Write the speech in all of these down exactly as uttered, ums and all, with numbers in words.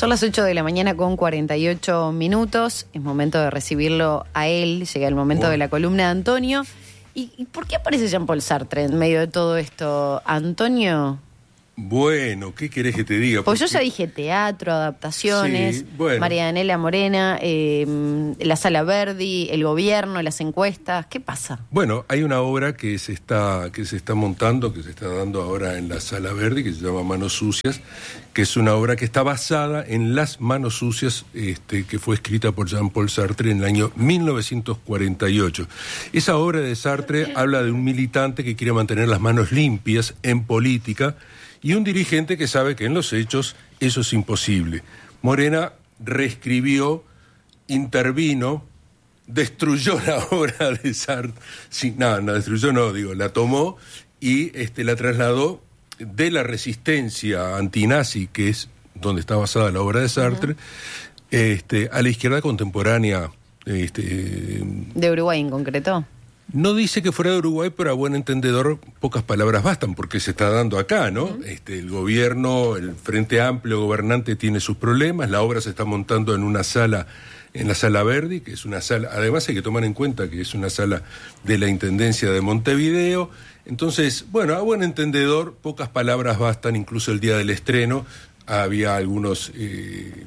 Son las ocho de la mañana con cuarenta y ocho minutos. Es momento de recibirlo a él. Llega el momento bueno. de la columna de Antonio. ¿Y, ¿Y por qué aparece Jean-Paul Sartre en medio de todo esto, Antonio? Bueno, ¿qué querés que te diga? Pues yo ya dije teatro, adaptaciones, sí, bueno. María Daniela Morena, eh, la Sala Verdi, el gobierno, las encuestas, ¿qué pasa? Bueno, hay una obra que se está que se está montando, que se está dando ahora en la Sala Verdi, que se llama Manos Sucias, que es una obra que está basada en Las Manos Sucias, este, que fue escrita por Jean-Paul Sartre en el año mil novecientos cuarenta y ocho. Esa obra de Sartre habla de un militante que quiere mantener las manos limpias en política, y un dirigente que sabe que en los hechos eso es imposible. Morena reescribió, intervino, destruyó la obra de Sartre. Sí, no, no destruyó, no, digo, la tomó y este, la trasladó de la resistencia antinazi, que es donde está basada la obra de Sartre, uh-huh. este, a la izquierda contemporánea. Este, ¿De Uruguay en concreto? No dice que fuera de Uruguay, pero a buen entendedor pocas palabras bastan, porque se está dando acá, ¿no? Uh-huh. Este, el gobierno, el Frente Amplio gobernante tiene sus problemas, la obra se está montando en una sala, en la Sala Verdi, que es una sala, además hay que tomar en cuenta que es una sala de la Intendencia de Montevideo. Entonces, bueno, a buen entendedor pocas palabras bastan, incluso el día del estreno había algunos eh,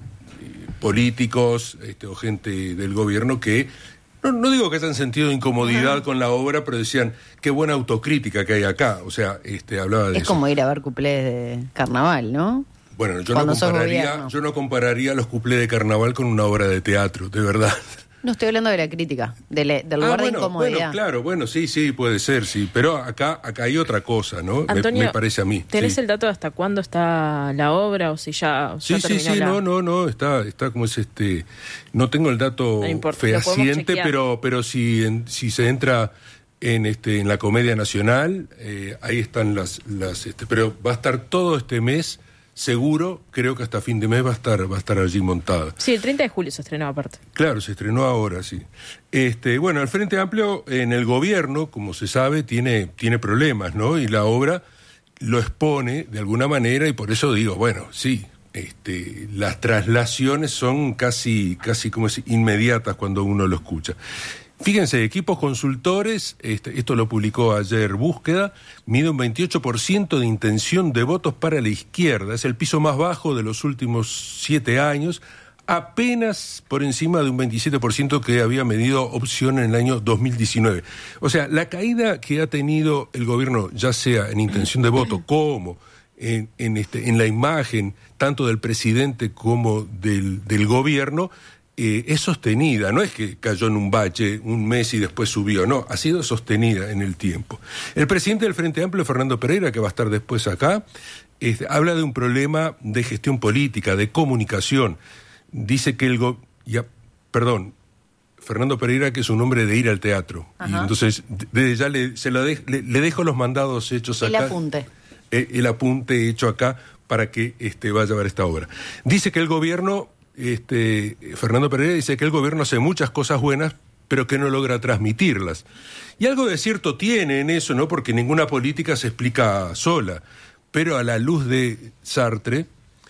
políticos este, o gente del gobierno que No, no digo que hayan sentido incomodidad uh-huh. con la obra, pero decían, qué buena autocrítica que hay acá. O sea, este, hablaba de es eso. Es como ir a ver cuplés de carnaval, ¿no? Bueno, yo no, compararía, yo no compararía los cuplés de carnaval con una obra de teatro, de verdad. No estoy hablando de la crítica, de le, del ah, lugar bueno, de incomodidad. Bueno, claro, bueno, sí, sí, puede ser, sí. Pero acá acá hay otra cosa, ¿no? Antonio, me, me parece a mí. ¿tenés sí. el dato de hasta cuándo está la obra o si ya, sí, ya sí, terminó sí, la... no, no, no, está, está como es este... No tengo el dato no fehaciente, pero pero si, en, si se entra en este en la Comedia Nacional, eh, ahí están las... las este, pero va a estar todo este mes... Seguro, creo que hasta fin de mes va a estar va a estar allí montada. Sí, el treinta de julio se estrenó aparte. Claro, se estrenó ahora, sí. Este, bueno, el Frente Amplio en el gobierno, como se sabe, tiene, tiene problemas, ¿no? Y la obra lo expone de alguna manera y por eso digo, bueno, sí, este, las traslaciones son casi, casi como es, inmediatas cuando uno lo escucha. Fíjense, equipos consultores, este, esto lo publicó ayer Búsqueda, mide un veintiocho por ciento de intención de votos para la izquierda, es el piso más bajo de los últimos siete años, apenas por encima de un veintisiete por ciento que había medido opción en el año dos mil diecinueve. O sea, la caída que ha tenido el gobierno, ya sea en intención de voto como en, en, este, en la imagen, tanto del presidente como del, del gobierno, Eh, es sostenida, no es que cayó en un bache un mes y después subió, no, ha sido sostenida en el tiempo. El presidente del Frente Amplio, Fernando Pereira, que va a estar después acá, este, habla de un problema de gestión política, de comunicación. Dice que el... Go- ya, perdón, Fernando Pereira, que es un hombre de ir al teatro. Ajá. Y entonces, desde ya le, se lo de, le, le dejo los mandados hechos acá. El apunte. Eh, el apunte hecho acá para que este, vaya a ver esta obra. Dice que el gobierno... Este, Fernando Pereira dice que el gobierno hace muchas cosas buenas, pero que no logra transmitirlas. Y algo de cierto tiene en eso, ¿no? Porque ninguna política se explica sola. Pero a la luz de Sartre,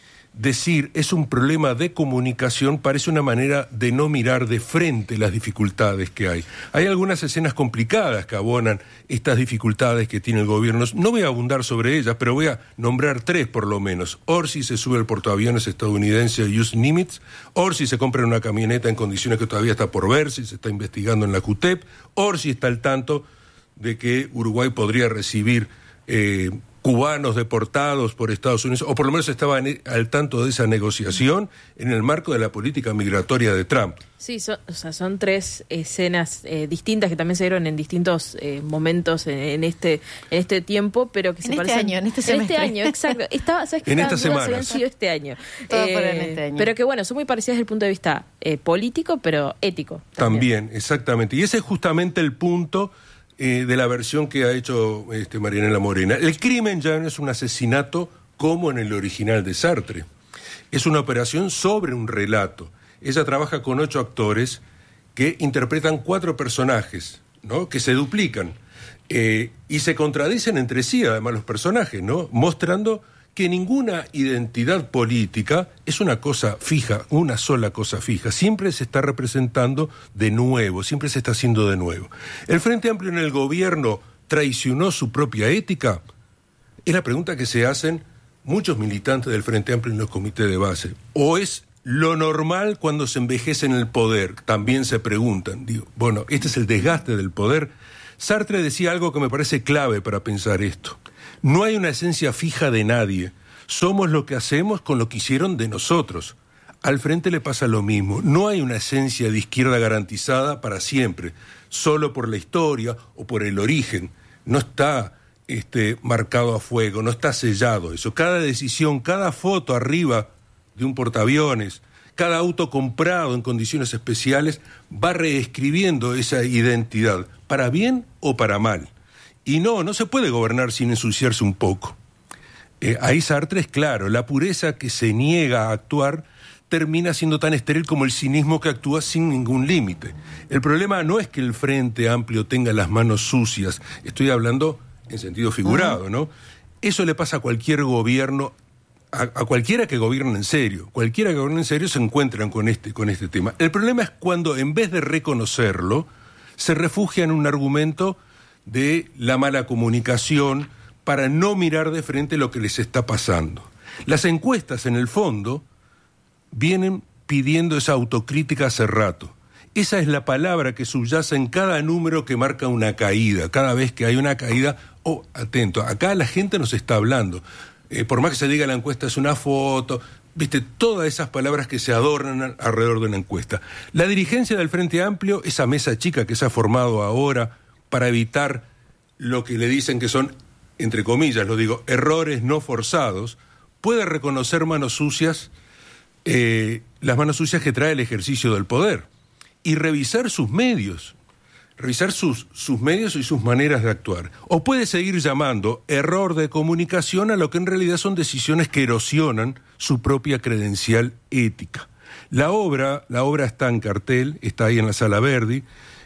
decir es un problema de comunicación parece una manera de no mirar de frente las dificultades que hay. Hay algunas escenas complicadas que abonan estas dificultades que tiene el gobierno. No voy a abundar sobre ellas, pero voy a nombrar tres por lo menos. Orsi se sube al portaaviones estadounidense U S Nimitz. Orsi se compra una camioneta en condiciones que todavía está por ver, si se está investigando en la C U T E P. Orsi está al tanto de que Uruguay podría recibir... Eh, cubanos deportados por Estados Unidos, o por lo menos estaban al tanto de esa negociación en el marco de la política migratoria de Trump. Sí, son, o sea, son tres escenas eh, distintas que también se dieron en distintos eh, momentos en, en este en este tiempo, pero que en se este parecen... año, en este semestre. En semestre. este año, exacto. Estaba, ¿sabes qué? En Estaban esta dudas semana. habían sido este año. Todo eh, fueron este año. Pero que bueno, son muy parecidas desde el punto de vista eh, político, pero ético. También. también, exactamente. Y ese es justamente el punto... Eh, de la versión que ha hecho este, María Daniela Morena. El crimen ya no es un asesinato como en el original de Sartre. Es una operación sobre un relato. Ella trabaja con ocho actores que interpretan cuatro personajes, ¿no? Que se duplican eh, y se contradicen entre sí, además, los personajes, ¿no? Mostrando que ninguna identidad política es una cosa fija, una sola cosa fija. Siempre se está representando de nuevo, siempre se está haciendo de nuevo. ¿El Frente Amplio en el gobierno traicionó su propia ética? Es la pregunta que se hacen muchos militantes del Frente Amplio en los comités de base. ¿O es lo normal cuando se envejece en el poder? También se preguntan. Digo, bueno, este es el desgaste del poder. Sartre decía algo que me parece clave para pensar esto. No hay una esencia fija de nadie. Somos lo que hacemos con lo que hicieron de nosotros. Al Frente le pasa lo mismo. No hay una esencia de izquierda garantizada para siempre, solo por la historia o por el origen. No está este, marcado a fuego, no está sellado eso. Cada decisión, cada foto arriba de un portaaviones, cada auto comprado en condiciones especiales va reescribiendo esa identidad, para bien o para mal. Y no, no se puede gobernar sin ensuciarse un poco. Eh, ahí Sartre es claro, la pureza que se niega a actuar termina siendo tan estéril como el cinismo que actúa sin ningún límite. El problema no es que el Frente Amplio tenga las manos sucias, estoy hablando en sentido figurado, ¿no? Eso le pasa a cualquier gobierno, a, a cualquiera que gobierne en serio. Cualquiera que gobierne en serio se encuentran con este, con este tema. El problema es cuando, en vez de reconocerlo, se refugia en un argumento de la mala comunicación para no mirar de frente lo que les está pasando. Las encuestas, en el fondo, vienen pidiendo esa autocrítica hace rato. Esa es la palabra que subyace en cada número que marca una caída. Cada vez que hay una caída, oh, atento, acá la gente nos está hablando. Eh, por más que se diga la encuesta es una foto, viste, todas esas palabras que se adornan alrededor de una encuesta. La dirigencia del Frente Amplio, esa mesa chica que se ha formado ahora para evitar lo que le dicen que son, entre comillas, lo digo, errores no forzados, puede reconocer manos sucias, eh, las manos sucias que trae el ejercicio del poder, y revisar sus medios, revisar sus, sus medios y sus maneras de actuar. O puede seguir llamando error de comunicación a lo que en realidad son decisiones que erosionan su propia credencial ética. La obra, la obra está en cartel, está ahí en la Sala Verdi,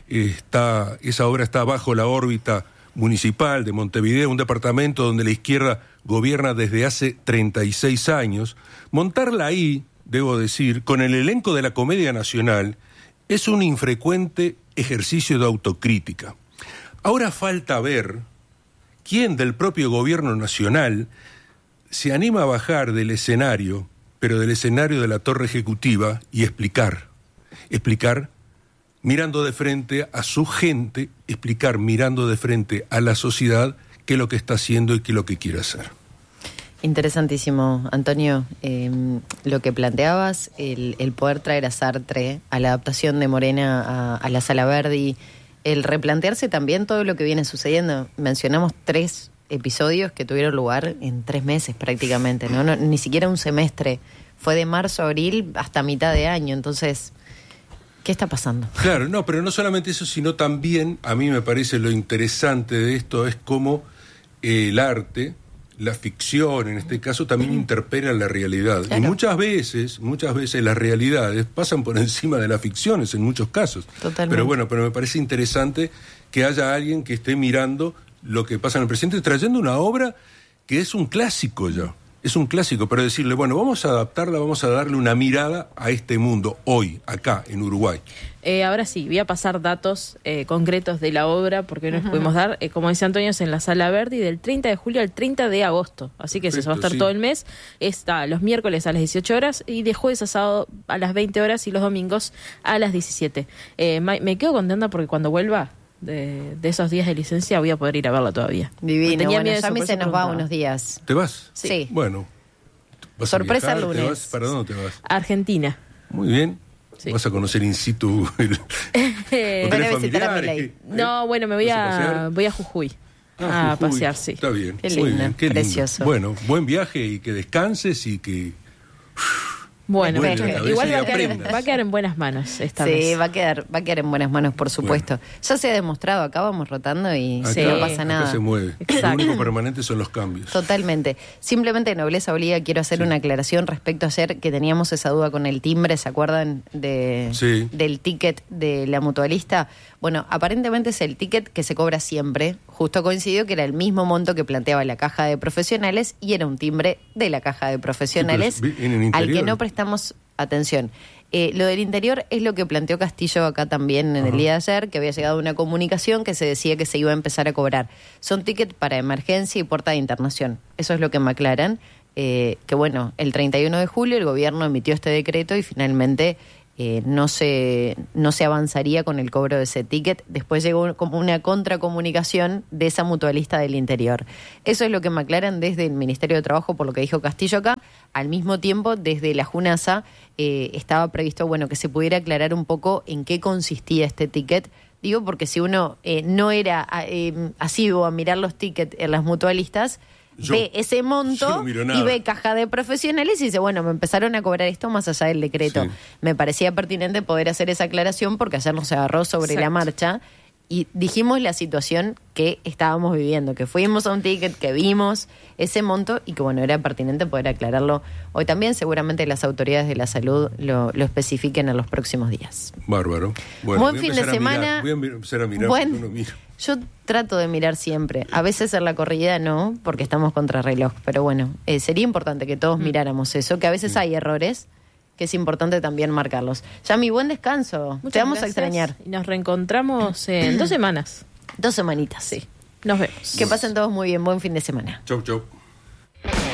está, esa obra está bajo la órbita municipal de Montevideo, un departamento donde la izquierda gobierna desde hace treinta y seis años. Montarla ahí, debo decir, con el elenco de la Comedia Nacional, es un infrecuente ejercicio de autocrítica. Ahora falta ver quién del propio gobierno nacional se anima a bajar del escenario, pero del escenario de la torre ejecutiva, y explicar, explicar mirando de frente a su gente, explicar mirando de frente a la sociedad qué es lo que está haciendo y qué es lo que quiere hacer. Interesantísimo, Antonio, eh, lo que planteabas, el, el poder traer a Sartre, a la adaptación de Morena a, a la Sala Verdi, el replantearse también todo lo que viene sucediendo. Mencionamos tres episodios que tuvieron lugar en tres meses prácticamente, ¿no? No, ni siquiera un semestre, fue de marzo a abril hasta mitad de año, entonces, ¿qué está pasando? Claro, no, pero no solamente eso, sino también, a mí me parece lo interesante de esto es cómo eh, el arte, la ficción, en este caso, también interpela la realidad. Claro. Y muchas veces, muchas veces las realidades pasan por encima de las ficciones, en muchos casos. Totalmente. Pero bueno, pero me parece interesante que haya alguien que esté mirando lo que pasa en el presente, trayendo una obra que es un clásico ya. Es un clásico, pero decirle, bueno, vamos a adaptarla, vamos a darle una mirada a este mundo, hoy, acá, en Uruguay. Eh, ahora sí, voy a pasar datos eh, concretos de la obra, porque no nos pudimos dar, eh, como dice Antonio, es en la Sala Verdi del treinta de julio al treinta de agosto, así que Perfecto, eso va a estar sí. todo el mes, está los miércoles a las dieciocho horas y de jueves a sábado a las veinte horas y los domingos a las diecisiete. Eh, me quedo contenta porque cuando vuelva de, de esos días de licencia voy a poder ir a verla todavía. Divino, Tenía bueno, miedo de ya a mí eso, se por eso nos va preguntaba. unos días. ¿Te vas? Sí. Bueno. ¿Vas Sorpresa a viajar? lunes. ¿Te vas? ¿Para dónde te vas? Argentina. Muy bien. Sí. ¿Vas a conocer in situ el, ¿o tenés Voy a visitar a familiares? Milei. ¿Eh? No, bueno, me voy ¿Vas a, pasear? voy a Jujuy. Ah, a Jujuy. pasear, sí. Está bien. Qué Muy lindo, bien, qué lindo. precioso. Bueno, buen viaje y que descanses y que Bueno, Vuelve la cabeza igual y va a, quedar, aprendas. va a quedar en buenas manos esta Sí, vez. va a quedar, va a quedar en buenas manos, por supuesto. Ya se ha demostrado, acá vamos rotando y Acá, Sí. no pasa acá nada. se mueve. Exacto. Lo único permanente son los cambios. Totalmente. Simplemente nobleza obliga, quiero hacer Sí. una aclaración respecto a ayer que teníamos esa duda con el timbre, ¿se acuerdan de Sí. del ticket de la mutualista? Bueno, aparentemente es el ticket que se cobra siempre. Justo coincidió que era el mismo monto que planteaba la caja de profesionales y era un timbre de la caja de profesionales Sí, pero en el al que interior. no prestamos atención. Eh, lo del interior es lo que planteó Castillo acá también en el día de ayer, que había llegado una comunicación que se decía que se iba a empezar a cobrar. Son tickets para emergencia y puerta de internación. Eso es lo que me aclaran. Eh, que bueno, el treinta y uno de julio el gobierno emitió este decreto y finalmente eh, no se no se avanzaría con el cobro de ese ticket. Después llegó como una contracomunicación de esa mutualista del interior. Eso es lo que me aclaran desde el Ministerio de Trabajo, por lo que dijo Castillo acá. Al mismo tiempo, desde la JUNASA eh, estaba previsto bueno que se pudiera aclarar un poco en qué consistía este ticket. Digo, porque si uno eh, no era eh, asiduo a mirar los tickets en las mutualistas, Yo- ve ese yo monto no miro y nada. ve caja de profesionales y dice, bueno, me empezaron a cobrar esto más allá del decreto. Sí. Me parecía pertinente poder hacer esa aclaración porque ayer nos agarró sobre la Exacto. marcha y dijimos la situación que estábamos viviendo, que fuimos a un ticket, que vimos ese monto y que, bueno, era pertinente poder aclararlo hoy también. Seguramente las autoridades de la salud lo, lo especifiquen en los próximos días. Bárbaro. Bueno, Buen voy a fin de empezar a mirar. semana. Voy a mir- empezar a mirar Buen- porque uno mira. Yo trato de mirar siempre. A veces en la corrida no, porque estamos contra reloj. Pero bueno, eh, sería importante que todos miráramos eso, que a veces hay errores, que es importante también marcarlos. Ya mi buen descanso. Muchas Te vamos gracias a extrañar. Y nos reencontramos en dos semanas. Dos semanitas. Sí. Nos vemos. Que pasen todos muy bien. Buen fin de semana. Chau, chau.